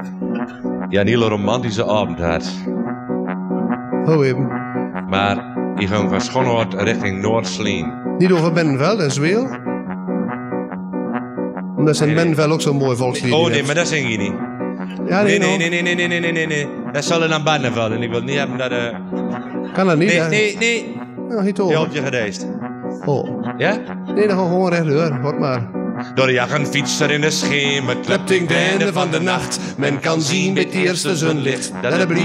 Ja, een hele romantische avond had. Hoe even. Maar ik ging van Schonhoort richting Noord-Sleen. Niet over Benveld en Zweel? Omdat ze in Benveld ook zo'n mooi volkslied Oh nee, heeft. maar dat zing je niet. Ja, Nee. Dat zal in aan Benveld en ik wil niet hebben dat... Kan dat niet, hè? Nee. Ja, niet Je over. hebt je gedeest. Oh. Ja? Nee, dan gaan we gewoon rechtdoor. Hoort maar. Door de jacht een fietser in de schemer. Klept in het einde van de nacht. Men kan zien bij het eerste zonlicht dat het